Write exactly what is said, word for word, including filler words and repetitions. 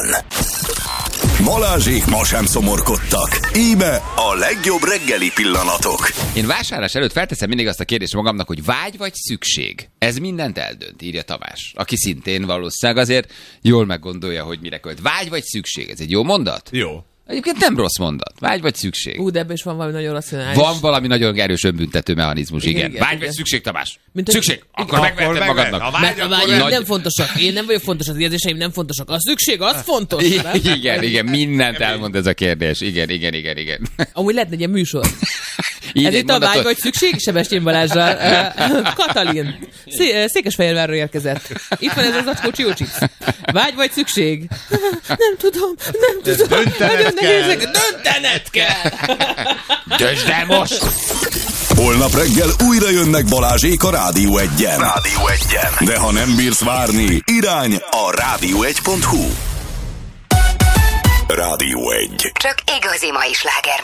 van. Balázsék ma sem szomorkodtak. Íme a legjobb reggeli pillanatok. Én vásárlás előtt felteszem mindig azt a kérdést magamnak, hogy vágy vagy szükség. Ez mindent eldönt, írja Tamás, aki szintén valószínűleg azért jól meggondolja, hogy mire költ. Vágy vagy szükség, ez egy jó mondat? Jó. Egyébként nem rossz mondat. Vágy vagy szükség. Ú, de ebben is van valami nagyon racionális. Van valami nagyon erős önbüntető mechanizmus, igen. Igen, igen. igen, Vágy igen. vagy szükség, Tamás? Mint szükség, hogy- akkor megveheted magadnak. A vágy, Mert a vágyaim Nagy- nem fontosak. Én nem vagyok fontos, az érzéseim nem fontosak. A szükség, az fontos. Nem? Igen, igen, mindent elmond ez a kérdés. Igen, igen, igen, igen. Amúgy lehetne egy ilyen műsor. Így Ez egy itt a mondatot- vágy vagy szükség, Sebestyén Balázsral. Uh, Katalin. Szé- Székesfehérvárról érkezett. Itt van ez az acskó Csiócsics. Vágy vagy szükség? Nem tudom, nem tudom. Döntened Nagyon kell. nehézek. Döntened kell. Döntsd el most! Holnap reggel újra jönnek Balázsék a Rádió egyen. Rádió egyen. De ha nem bírsz várni, irány a rádió egy pont hu. Rádió egy. Csak igazi mai sláger